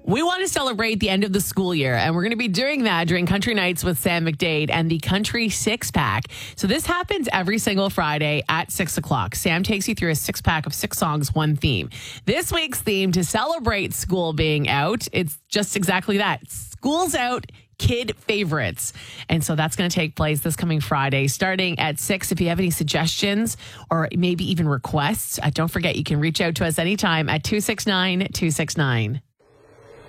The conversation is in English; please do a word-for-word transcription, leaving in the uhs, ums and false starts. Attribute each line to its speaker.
Speaker 1: We want to celebrate the end of the school year, and we're going to be doing that during Country Nights with Sam McDade and the Country Six Pack. So this happens every single Friday at six o'clock. Sam takes you through a six pack of six songs, one theme. This week's theme, to celebrate school being out, it's just exactly that. School's out. Kid favorites. And so that's going to take place this coming Friday, starting at six. If you have any suggestions or maybe even requests, uh, don't forget you can reach out to us anytime at two six nine, two six nine.